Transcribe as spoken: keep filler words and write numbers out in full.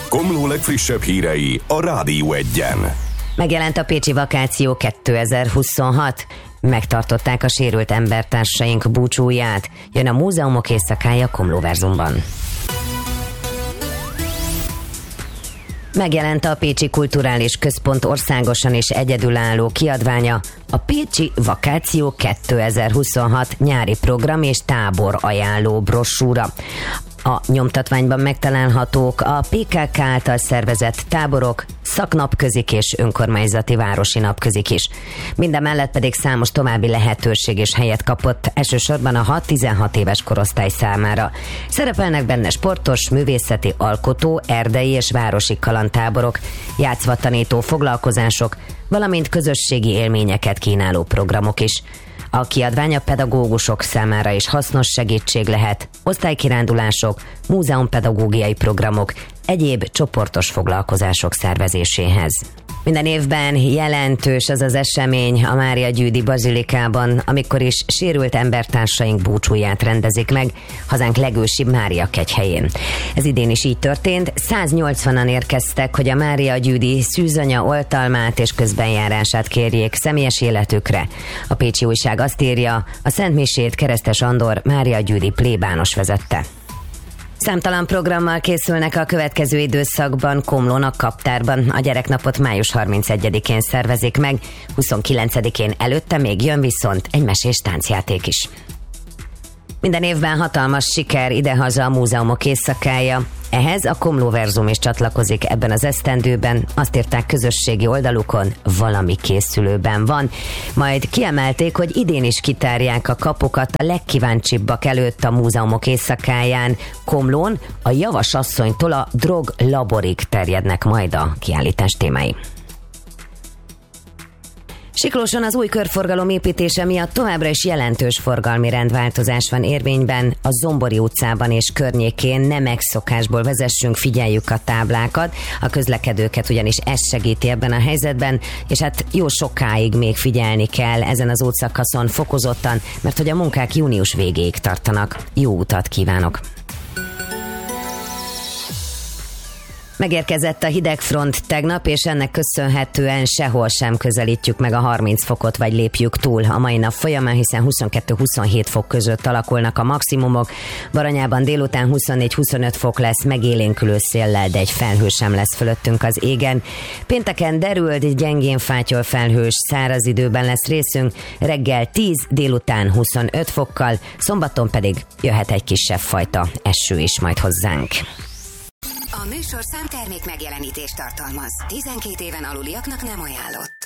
Komló legfrissebb hírei a Rádió Egyen. Megjelent a Pécsi Vakáció kétezer-huszonhat. Megtartották a sérült embertársaink búcsúját. Jön a Múzeumok éjszakája Komlóverzumban. Megjelent a Pécsi Kulturális Központ országosan is egyedülálló kiadványa, a Pécsi Vakáció kétezer-huszonhat nyári program és tábor ajánló brossúra. A nyomtatványban megtalálhatók a pé ká ká által szervezett táborok, szaknapközik és önkormányzati városi napközik is. Mindemellett pedig számos további lehetőség és helyet kapott, elsősorban a hat-tizenhat éves korosztály számára. Szerepelnek benne sportos, művészeti, alkotó, erdei és városi kalandtáborok, játszva tanító foglalkozások, valamint közösségi élményeket kínáló programok is. A kiadvány a pedagógusok számára is hasznos segítség lehet, osztálykirándulások, múzeumpedagógiai programok, egyéb csoportos foglalkozások szervezéséhez. Minden évben jelentős az az esemény a Mária Győdi Bazilikában, amikor is sérült embertársaink búcsúját rendezik meg hazánk legősibb Mária kegyhelyén. Ez idén is így történt, száznyolcvanan érkeztek, hogy a Mária Győdi szűzanya oltalmát és közbenjárását kérjék személyes életükre. A Pécsi Újság azt írja, a szentmisét Keresztes Andor Mária Győdi plébános vezette. Számtalan programmal készülnek a következő időszakban Komlón a Kaptárban. A gyereknapot május harmincegyedikén szervezik meg, huszonkilencedikén előtte még jön viszont egy mesés táncjáték is. Minden évben hatalmas siker idehaza a Múzeumok éjszakája. Ehhez a Komlóverzum is csatlakozik ebben az esztendőben. Azt írták közösségi oldalukon, valami készülőben van. Majd kiemelték, hogy idén is kitárják a kapukat a legkíváncsibbak előtt a Múzeumok éjszakáján. Komlón a Javasasszonytól a drog laborig terjednek majd a kiállítás témái. Siklóson az új körforgalom építése miatt továbbra is jelentős forgalmi rendváltozás van érvényben. A Zombori utcában és környékén nem megszokásból vezessünk, figyeljük a táblákat. A közlekedőket ugyanis ez segíti ebben a helyzetben, és hát jó sokáig még figyelni kell ezen az útszakaszon fokozottan, mert hogy a munkák június végéig tartanak. Jó utat kívánok! Megérkezett a hidegfront tegnap, és ennek köszönhetően sehol sem közelítjük meg a harminc fokot, vagy lépjük túl a mai nap folyamán, hiszen huszonkettő-huszonhét fok között alakulnak a maximumok. Baranyában délután huszonnégy-huszonöt fok lesz, megélénkülő széllel, de egy felhő sem lesz fölöttünk az égen. Pénteken derült, gyengén fátyol felhős, száraz időben lesz részünk, reggel tíz, délután huszonöt fokkal, szombaton pedig jöhet egy kisebb fajta eső is majd hozzánk. A műsorszám termék megjelenítést tartalmaz. tizenkét éven aluliaknak nem ajánlott.